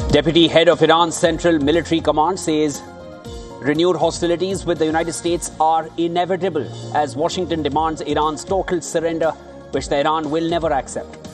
Deputy head of Iran's Central Military Command says renewed hostilities with the United States are inevitable as Washington demands Iran's total surrender, which Tehran will never accept.